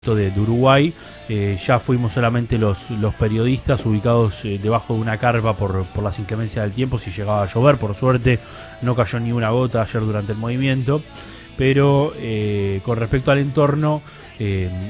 de Uruguay. Ya fuimos solamente los periodistas ubicados debajo de una carpa por las inclemencias del tiempo, si llegaba a llover. Por suerte no cayó ni una gota ayer durante el movimiento, pero con respecto al entorno,